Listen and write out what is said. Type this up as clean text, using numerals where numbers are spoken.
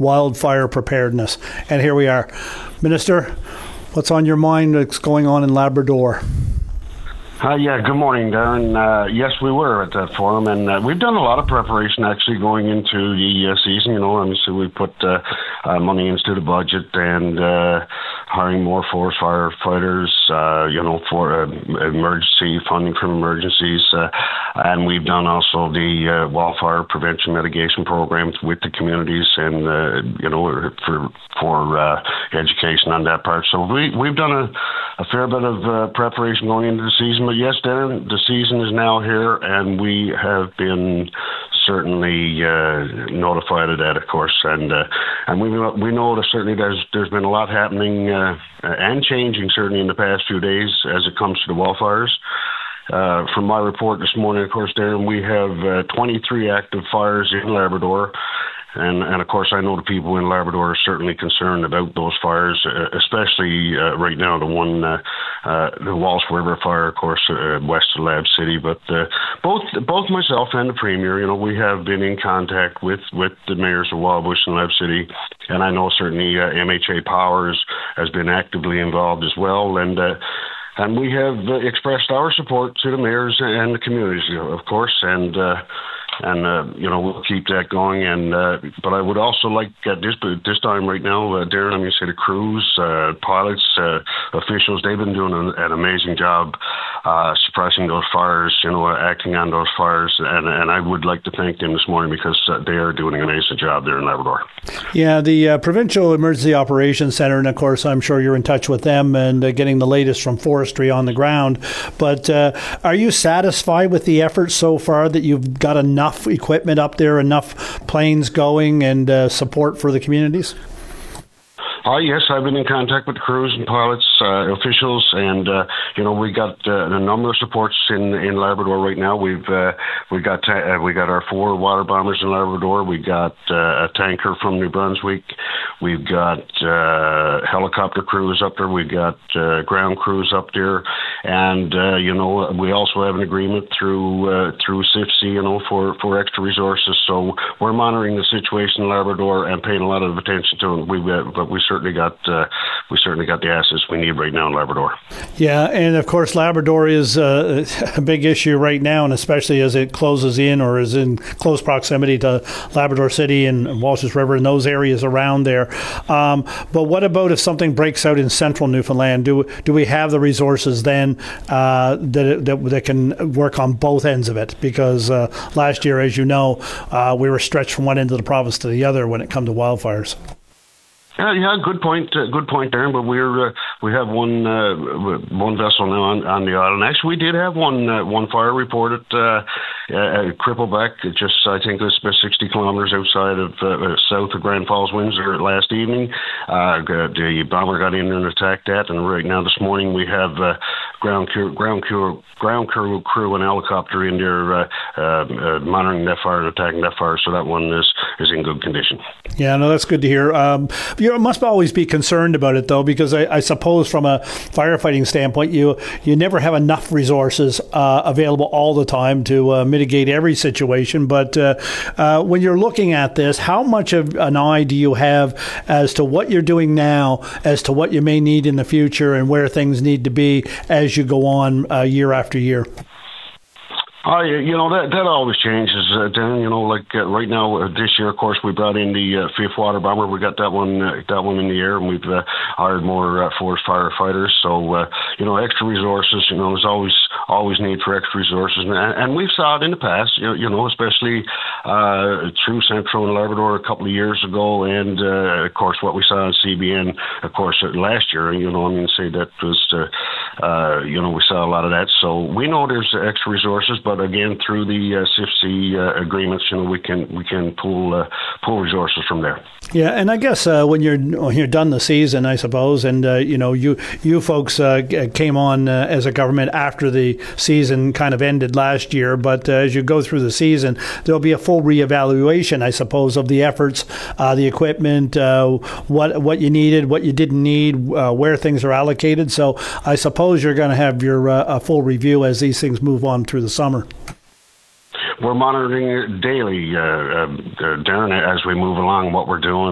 wildfire preparedness. And here we are. Minister, what's on your mind that's going on in Labrador? Good morning, Darren. Yes, we were at that forum, and we've done a lot of preparation actually going into the season. So we put money into the budget and hiring more forest firefighters, for emergency funding from emergencies, and we've done also the wildfire prevention mitigation programs with the communities, and for education on that part. So we've done a fair bit of preparation going into the season. But yes, Darren, the season is now here, and we have been certainly notified of that, of course, and we know that certainly there's been a lot happening and changing certainly in the past few days as it comes to the wildfires. From my report this morning, of course, Darren, we have 23 active fires in Labrador. And of course, I know the people in Labrador are certainly concerned about those fires, especially right now, the one, the Walsh River fire, of course, west of Lab City. But both myself and the Premier, we have been in contact with the mayors of Wildbush and Lab City. And I know certainly MHA Powers has been actively involved as well. And we have expressed our support to the mayors and the communities, of course, and we'll keep that going. But I would also like at this time right now, Darren, I'm going to say the crews, pilots, officials, they've been doing an amazing job suppressing those fires, acting on those fires. And I would like to thank them this morning because they are doing an amazing job there in Labrador. Yeah, the Provincial Emergency Operations Centre, and of course, I'm sure you're in touch with them and getting the latest from forestry on the ground. But are you satisfied with the efforts so far that you've got enough equipment up there, enough planes going, and support for the communities? Yes, I've been in contact with crews and pilots, officials, and we got a number of supports in Labrador right now. We got our 4 water bombers in Labrador. We got a tanker from New Brunswick. We've got helicopter crews up there. We've got ground crews up there, and we also have an agreement through CIFC, for extra resources. So we're monitoring the situation in Labrador and paying a lot of attention to it. But we certainly got the assets we need right now in Labrador. Yeah, and of course Labrador is a big issue right now, and especially as it closes in or is in close proximity to Labrador City and Walsh's River and those areas around there. But what about if something breaks out in central Newfoundland? Do we have the resources then that can work on both ends of it? Because last year, as you know, we were stretched from one end of the province to the other when it comes to wildfires. Yeah, good point, Darren. But we have one vessel now on the island. Actually, we did have one fire reported at Crippleback, just I think it was about 60 kilometres outside of south of Grand Falls, Windsor, last evening. The bomber got in there and attacked that, and right now this morning we have ground crew and helicopter in there monitoring that fire and attacking that fire. So that one is in good condition. Yeah, no, that's good to hear. You must always be concerned about it, though, because I suppose from a firefighting standpoint, you never have enough resources available all the time to mitigate every situation. But when you're looking at this, how much of an eye do you have as to what you're doing now, as to what you may need in the future, and where things need to be as you go on year after year? That always changes, Darren. Right now, this year, of course, we brought in the 5th water bomber. We got that one in the air, and we've hired more forest firefighters. So, extra resources. There's always need for extra resources, and we've saw it in the past. Especially through Central and Labrador a couple of years ago, and of course, what we saw in CBN, of course, last year. That was, we saw a lot of that. So we know there's extra resources, but again, through the CIFC agreements, we can pull resources from there. Yeah, and I guess when you're done the season, I suppose, and you folks came on as a government after the season kind of ended last year, but as you go through the season, there'll be a full reevaluation, I suppose, of the efforts, the equipment, what you needed, what you didn't need, where things are allocated. So I suppose you're going to have your a full review as these things move on through the summer. We're monitoring it daily, Darren, as we move along what we're doing.